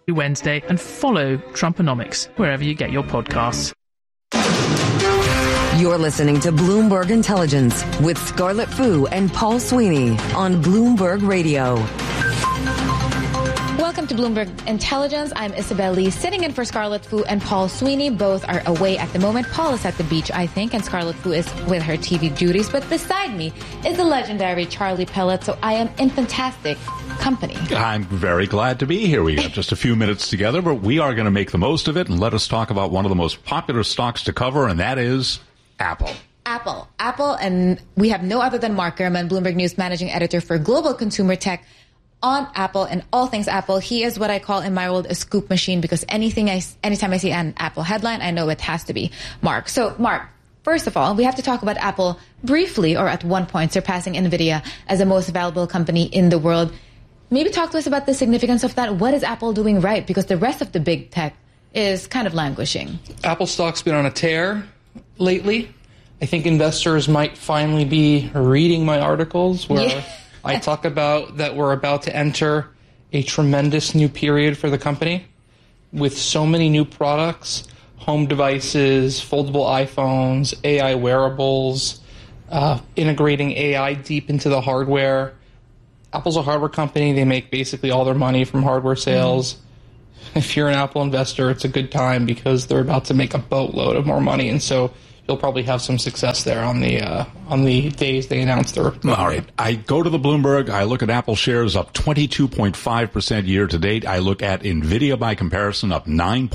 Wednesday and follow Trumponomics wherever you get your podcasts. You're listening to Bloomberg Intelligence with Scarlett Fu and Paul Sweeney on Bloomberg Radio. Welcome to Bloomberg Intelligence. I'm Isabel Lee, sitting in for Scarlett Fu and Paul Sweeney. Both are away at the moment. Paul is at the beach, I think, and Scarlett Fu is with her TV duties. But beside me is the legendary Charlie Pellet, so I am in fantastic company. I'm very glad to be here. We got just a few minutes together, but we are going to make the most of it, and let us talk about one of the most popular stocks to cover, and that is Apple. Apple, and we have no other than Mark Gurman, Bloomberg News Managing Editor for Global Consumer Tech, on Apple and all things Apple. He is what I call in my world a scoop machine, because anytime I see an Apple headline, I know it has to be Mark. So, Mark, first of all, we have to talk about Apple briefly, or at one point surpassing NVIDIA as the most valuable company in the world. Maybe talk to us about the significance of that. What is Apple doing right? Because the rest of the big tech is kind of languishing. Apple stock's been on a tear lately. I think investors might finally be reading my articles where I talk about that we're about to enter a tremendous new period for the company with so many new products, home devices, foldable iPhones, AI wearables, integrating AI deep into the hardware. Apple's a hardware company. They make basically all their money from hardware sales. If you're an Apple investor, it's a good time because they're about to make a boatload of more money. And so you'll probably have some success there on the days they announce their. All right. I go to the Bloomberg. I look at Apple shares up 22.5% year to date. I look at NVIDIA by comparison up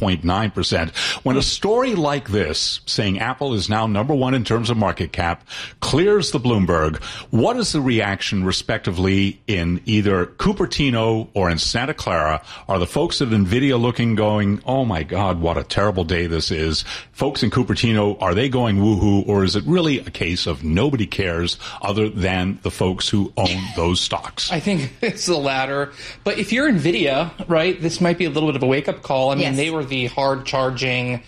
9.9%. When a story like this, saying Apple is now number one in terms of market cap, clears the Bloomberg, what is the reaction respectively in either Cupertino or in Santa Clara? Are the folks at NVIDIA looking, going, oh my God, what a terrible day this is? Folks in Cupertino, are they going woohoo, or is it really a case of nobody cares other than the folks who own those stocks? I think it's the latter. But if you're NVIDIA, right, this might be a little bit of a wake-up call. I mean, they were the hard-charging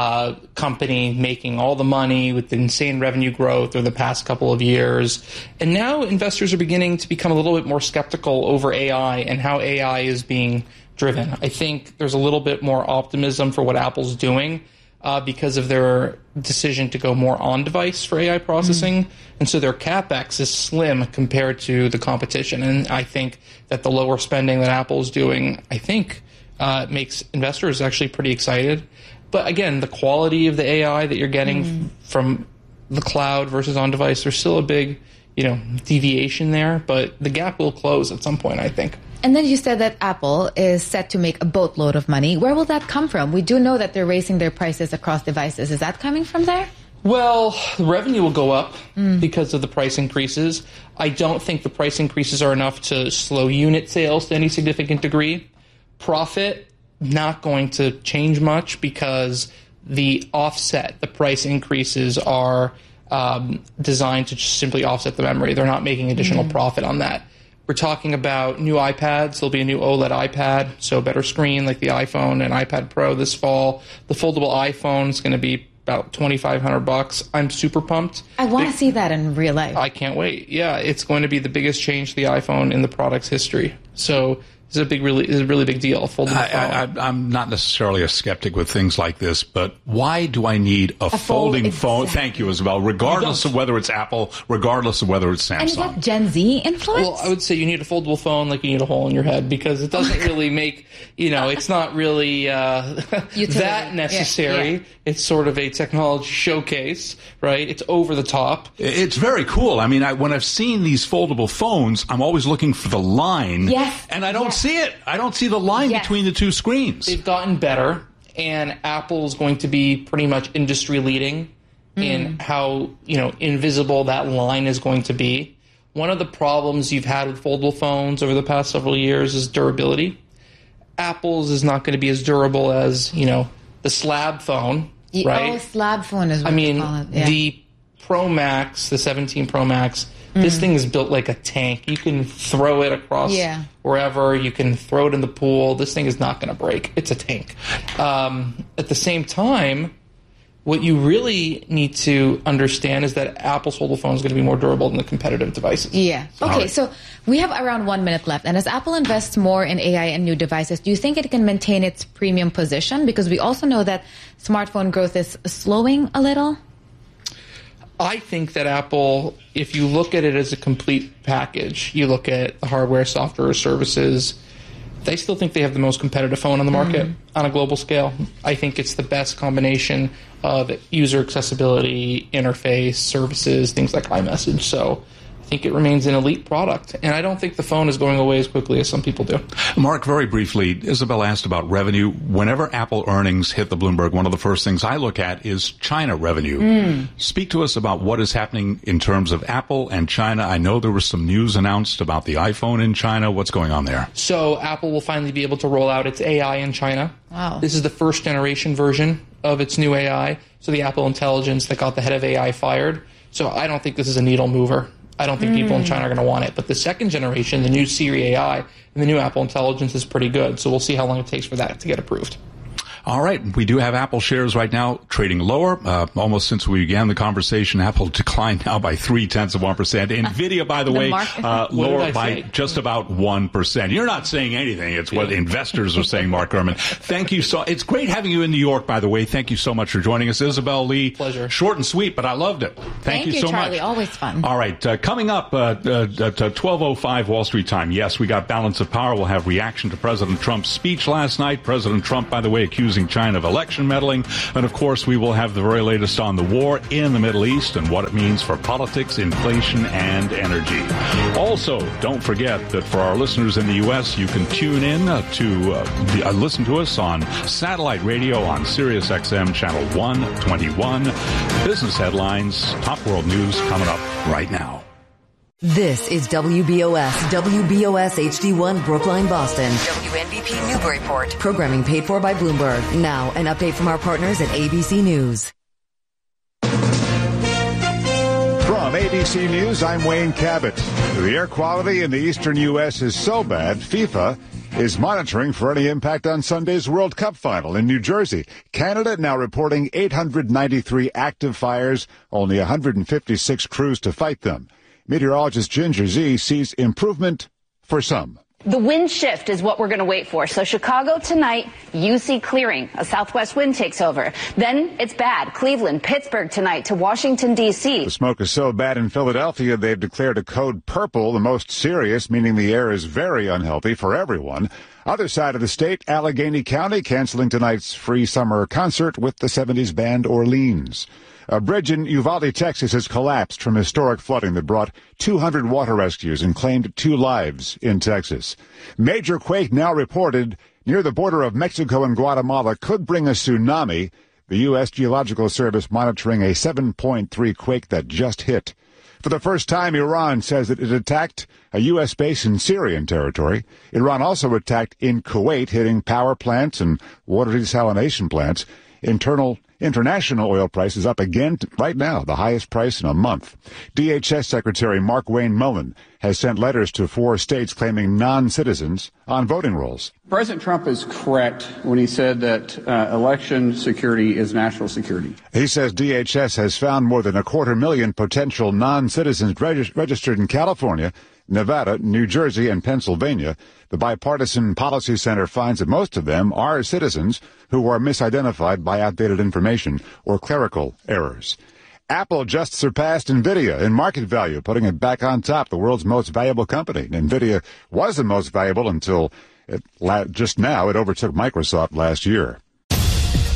company making all the money with insane revenue growth over the past couple of years. And now investors are beginning to become a little bit more skeptical over AI and how AI is being driven. I think there's a little bit more optimism for what Apple's doing. Because of their decision to go more on-device for AI processing. And so their CapEx is slim compared to the competition. And I think that the lower spending that Apple is doing, I think, makes investors actually pretty excited. But again, the quality of the AI that you're getting from the cloud versus on-device, there's still a big, deviation there. But the gap will close at some point, I think. And then you said that Apple is set to make a boatload of money. Where will that come from? We do know that they're raising their prices across devices. Is that coming from there? Well, revenue will go up because of the price increases. I don't think the price increases are enough to slow unit sales to any significant degree. Profit, not going to change much because the price increases are designed to just simply offset the memory. They're not making additional profit on that. We're talking about new iPads. There'll be a new OLED iPad, so better screen like the iPhone and iPad Pro this fall. The foldable iPhone is going to be about $2,500. I'm super pumped. I want to see that in real life. I can't wait. Yeah, it's going to be the biggest change to the iPhone in the product's history. So it's a really big deal. I'm not necessarily a skeptic with things like this, but why do I need a folding phone? Thank you, Isabel. Regardless of whether it's Apple, regardless of whether it's Samsung. And is that Gen Z influence? Well, I would say you need a foldable phone like you need a hole in your head, because it doesn't really make, it's not really that necessary. Yeah. It's sort of a technology showcase, right? It's over the top. It's very cool. I mean, when I've seen these foldable phones, I'm always looking for the line. Yes. And I don't see it. I don't see the line between the two screens. They've gotten better, and Apple's going to be pretty much industry leading in how, invisible that line is going to be. One of the problems you've had with foldable phones over the past several years is durability. Apple's is not going to be as durable as, the slab phone, right? Oh, slab phone is what you call it. Yeah. The Pro Max, the 17 Pro Max, this thing is built like a tank. You can throw it across wherever. You can throw it in the pool. This thing is not going to break. It's a tank. At the same time, What you really need to understand is that Apple's foldable phone is going to be more durable than the competitive devices. Yeah. Okay, so we have around 1 minute left. And as Apple invests more in AI and new devices, do you think it can maintain its premium position? Because we also know that smartphone growth is slowing a little. I think that Apple, if you look at it as a complete package, you look at the hardware, software, services, they still think they have the most competitive phone on the market on a global scale. I think it's the best combination of user accessibility, interface, services, things like iMessage. So I think it remains an elite product. And I don't think the phone is going away as quickly as some people do. Mark, very briefly, Isabel asked about revenue. Whenever Apple earnings hit the Bloomberg, one of the first things I look at is China revenue. Speak to us about what is happening in terms of Apple and China. I know there was some news announced about the iPhone in China. What's going on there? So Apple will finally be able to roll out its AI in China. Wow. This is the first generation version of its new AI. So the Apple Intelligence that got the head of AI fired. So I don't think this is a needle mover. I don't think people in China are going to want it. But the second generation, the new Siri AI and the new Apple Intelligence is pretty good. So we'll see how long it takes for that to get approved. All right. We do have Apple shares right now trading lower. Almost since we began the conversation, Apple declined now by 0.3%. NVIDIA, by the way, lower by just about 1%. You're not saying anything. It's what investors are saying, Mark Gurman. Thank you. It's great having you in New York, by the way. Thank you so much for joining us. Isabel Lee. Pleasure. Short and sweet, but I loved it. Thank you so Charlie. much. Always fun. All right. Coming up at 12:05 Wall Street time. Yes, we got Balance of Power. We'll have reaction to President Trump's speech last night. President Trump, by the way, accusing China of election meddling. And of course, we will have the very latest on the war in the Middle East and what it means for politics, inflation, and energy. Also, don't forget that for our listeners in the U.S., you can tune in to listen to us on satellite radio on Sirius XM channel 121. Business headlines, top world news coming up right now. This is WBOS HD1 Brookline, Boston. WNBP Newburyport. Programming paid for by Bloomberg. Now, an update from our partners at ABC News. From ABC News, I'm Wayne Cabot. The air quality in the eastern U.S. is so bad, FIFA is monitoring for any impact on Sunday's World Cup final in New Jersey. Canada now reporting 893 active fires, only 156 crews to fight them. Meteorologist Ginger Z sees improvement for some. The wind shift is what we're going to wait for. So Chicago tonight, UC clearing. A southwest wind takes over. Then it's bad. Cleveland, Pittsburgh tonight to Washington, D.C. The smoke is so bad in Philadelphia, they've declared a code purple, the most serious, meaning the air is very unhealthy for everyone. Other side of the state, Allegheny County canceling tonight's free summer concert with the 70s band Orleans. A bridge in Uvalde, Texas has collapsed from historic flooding that brought 200 water rescues and claimed 2 lives in Texas. Major quake now reported near the border of Mexico and Guatemala could bring a tsunami. The U.S. Geological Service monitoring a 7.3 quake that just hit. For the first time, Iran says that it attacked a U.S. base in Syrian territory. Iran also attacked in Kuwait, hitting power plants and water desalination plants. International oil prices up again right now, the highest price in a month. DHS Secretary Mark Wayne Mullen has sent letters to 4 states claiming non-citizens on voting rolls. President Trump is correct when he said that election security is national security. He says DHS has found more than 250,000 potential non-citizens registered in California, Nevada, New Jersey, and Pennsylvania. The Bipartisan Policy Center finds that most of them are citizens who are misidentified by outdated information or clerical errors. Apple just surpassed NVIDIA in market value, putting it back on top, the world's most valuable company. NVIDIA was the most valuable until just now it overtook Microsoft last year.